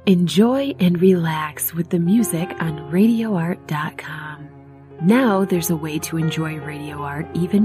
Enjoy and relax with the music on RadioArt.com. Now there's a way to enjoy Radio Art even